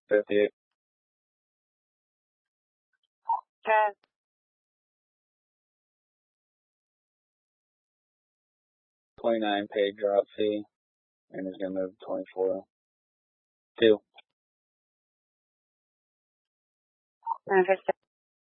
58. 10. 29 paid drop fee, and he's going to move 24. 2. 10.